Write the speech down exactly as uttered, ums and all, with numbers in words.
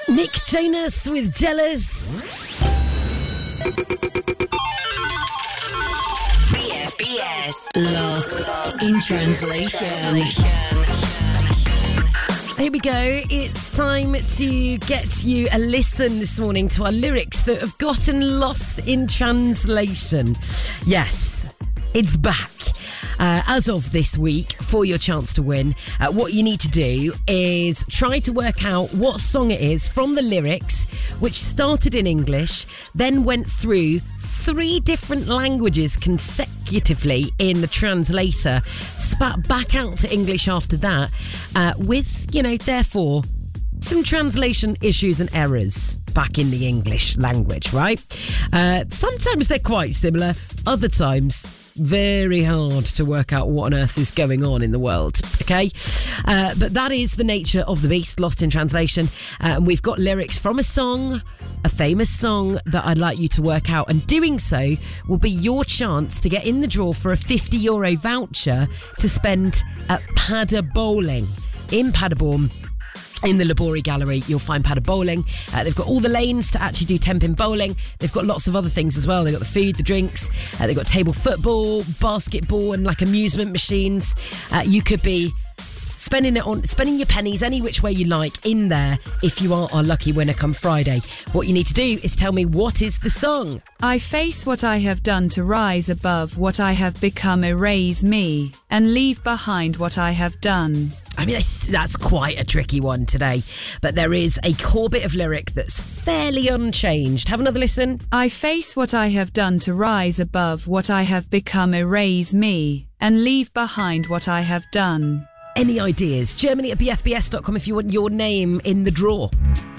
Nick Jonas with Jealous. B F B S Lost in Translation. Here we go. It's time to get you a listen this morning to our lyrics that have gotten lost in translation. Yes, it's back. Uh, as of this week, for your chance to win, uh, what you need to do is try to work out what song it is from the lyrics, which started in English, then went through three different languages consecutively in the translator, spat back out to English after that, uh, with, you know, therefore, some translation issues and errors back in the English language, right? Uh, sometimes they're quite similar, other times very hard to work out what on earth is going on in the world, okay? Uh, but that is the nature of the beast, Lost in Translation. Uh, and we've got lyrics from a song, a famous song that I'd like you to work out. And doing so will be your chance to get in the draw for a fifty euro voucher to spend at Padda Bowling in Paderborn. In the Labori Gallery, you'll find Padda Bowling. Uh, they've got all the lanes to actually do ten-pin bowling. They've got lots of other things as well. They've got the food, the drinks. Uh, they've got table football, basketball, and like amusement machines. Uh, you could be spending it on spending your pennies any which way you like in there if you are our lucky winner come Friday. What you need to do is tell me what is the song. I face what I have done to rise above what I have become, erase me, and leave behind what I have done. I mean, I th- that's quite a tricky one today, but there is a core bit of lyric that's fairly unchanged. Have another listen. I face what I have done to rise above what I have become, erase me, and leave behind what I have done. Any ideas? Germany at b f b s dot com if you want your name in the draw.